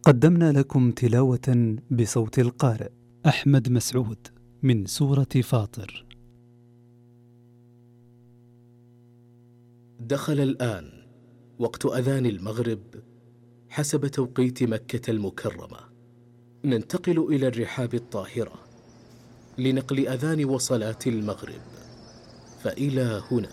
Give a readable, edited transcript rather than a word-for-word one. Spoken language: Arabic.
قدمنا لكم تلاوة بصوت القارئ أحمد مسعود من سورة فاطر. دخل الآن وقت أذان المغرب حسب توقيت مكة المكرمة. ننتقل إلى الرحاب الطاهرة لنقل أذان وصلاة المغرب، فإلى هنا